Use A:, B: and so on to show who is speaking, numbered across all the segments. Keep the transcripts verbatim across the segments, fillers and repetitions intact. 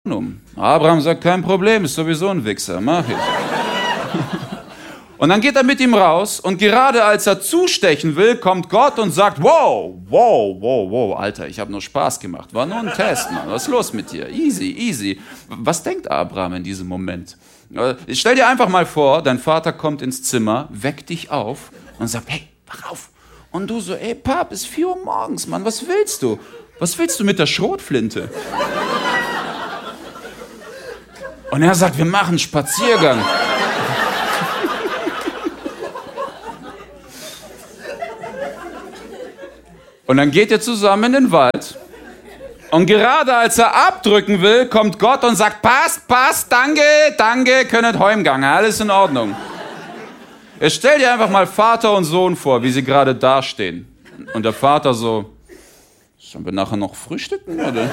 A: um. Abraham sagt, kein Problem, ist sowieso ein Wichser, mach ich. Und dann geht er mit ihm raus und gerade als er zustechen will, kommt Gott und sagt, wow, wow, wow, wow, Alter, ich habe nur Spaß gemacht, war nur ein Test, Mann, was ist los mit dir? Easy, easy. Was denkt Abraham in diesem Moment? Stell dir einfach mal vor, dein Vater kommt ins Zimmer, weckt dich auf und sagt, hey, wach auf. Und du so, ey, Pap, ist vier Uhr morgens, Mann, was willst du? Was willst du mit der Schrotflinte? Und er sagt, wir machen einen Spaziergang. Und dann geht ihr zusammen in den Wald. Und gerade als er abdrücken will, kommt Gott und sagt, passt, passt, danke, danke, könnet heimgehen, alles in Ordnung. Jetzt stell dir einfach mal Vater und Sohn vor, wie sie gerade dastehen. Und der Vater so, sollen wir nachher noch frühstücken, oder?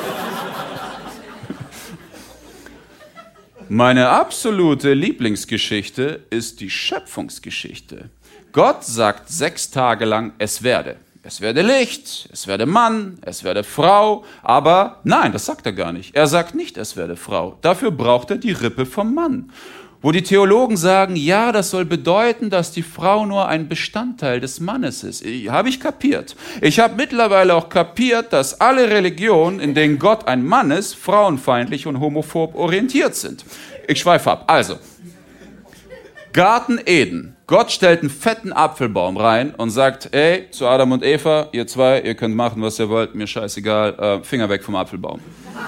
A: Meine absolute Lieblingsgeschichte ist die Schöpfungsgeschichte. Gott sagt sechs Tage lang, es werde. Es werde Licht, es werde Mann, es werde Frau, aber nein, das sagt er gar nicht. Er sagt nicht, es werde Frau. Dafür braucht er die Rippe vom Mann. Wo die Theologen sagen, ja, das soll bedeuten, dass die Frau nur ein Bestandteil des Mannes ist. Habe ich kapiert. Ich habe mittlerweile auch kapiert, dass alle Religionen, in denen Gott ein Mann ist, frauenfeindlich und homophob orientiert sind. Ich schweife ab. Also, Garten Eden. Gott stellt einen fetten Apfelbaum rein und sagt, ey, zu Adam und Eva, ihr zwei, ihr könnt machen, was ihr wollt, mir scheißegal, äh, Finger weg vom Apfelbaum.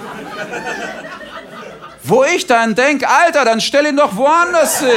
A: Wo ich dann denke, Alter, dann stell ihn doch woanders hin.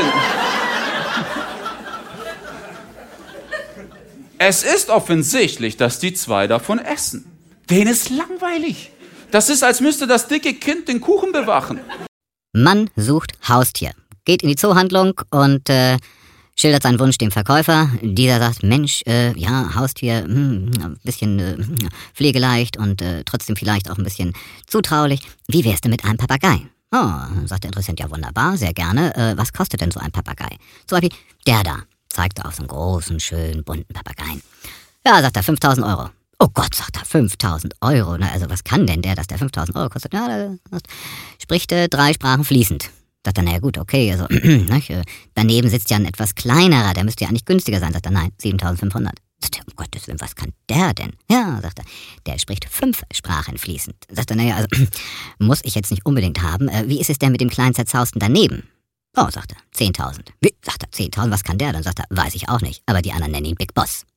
A: Es ist offensichtlich, dass die zwei davon essen. Denen ist langweilig. Das ist, als müsste das dicke Kind den Kuchen bewachen.
B: Mann sucht Haustier, geht in die Zoohandlung und äh, schildert seinen Wunsch dem Verkäufer. Dieser sagt, Mensch, äh, ja, Haustier, hm, ein bisschen äh, pflegeleicht und äh, trotzdem vielleicht auch ein bisschen zutraulich. Wie wär's denn mit einem Papagei? Oh, sagt der Interessent, ja wunderbar, sehr gerne. Äh, was kostet denn so ein Papagei? Zum Beispiel, der da, zeigt er auf so einen großen, schönen, bunten Papageien. Ja, sagt er, fünftausend Euro. Oh Gott, sagt er, fünftausend Euro. Na, also was kann denn der, dass der fünftausend Euro kostet? Ja, das spricht äh, drei Sprachen fließend. Sagt er, naja gut, okay, also nicht, äh, daneben sitzt ja ein etwas kleinerer, der müsste ja eigentlich günstiger sein. Sagt er, nein, siebentausendfünfhundert. Sagt er, um Gottes Willen, was kann der denn? Ja, sagt er, der spricht fünf Sprachen fließend. Sagt er, naja, also muss ich jetzt nicht unbedingt haben. Äh, wie ist es denn mit dem kleinen Zerzausten daneben? Oh, sagt er, zehntausend. Wie? Sagt er, zehntausend, was kann der? Dann sagt er, weiß ich auch nicht, aber die anderen nennen ihn Big Boss.